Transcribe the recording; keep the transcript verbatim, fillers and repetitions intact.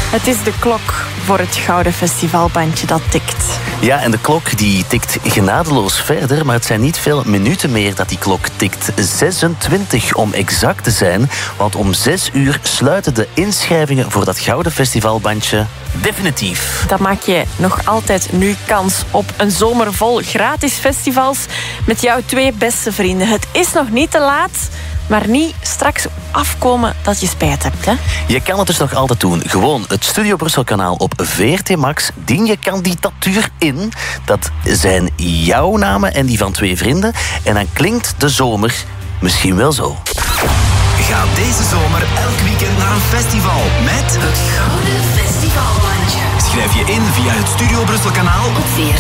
Het is de klok voor het Gouden Festivalbandje dat tikt. Ja, en de klok die tikt genadeloos verder, maar het zijn niet veel minuten meer dat die klok tikt. zesentwintig om exact te zijn, want om zes uur sluiten de inschrijvingen voor dat Gouden Festivalbandje definitief. Dan maak je nog altijd nu kans op een zomer vol gratis festivals met jouw twee beste vrienden. Het is nog niet te laat, maar niet straks afkomen dat je spijt hebt. Hè? Je kan het dus nog altijd doen. Gewoon het Studio Brussel kanaal op V R T Max. Dien je kandidatuur in. Dat zijn jouw namen en die van twee vrienden. En dan klinkt de zomer misschien wel zo. Ga deze zomer elk weekend naar een festival met Het Gouden Festivalbandje. Schrijf je in via het Studio Brussel kanaal Op V R